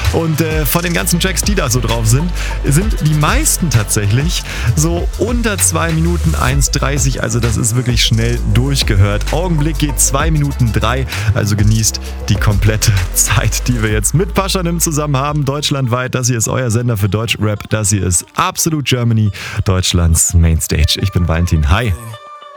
Und von den ganzen Tracks, die da so drauf sind die meisten tatsächlich so unter 2 Minuten 1,30. Also das ist wirklich schnell durchgehört. Augenblick geht 2 Minuten 3. Also genießt die komplette Zeit, die wir jetzt mit Paschanim zusammen haben. Deutschlandweit. Das hier ist euer Sender für Deutschrap. Das hier ist Absolute Germany, Deutschlands Mainstage. Ich bin Valentin. Hi.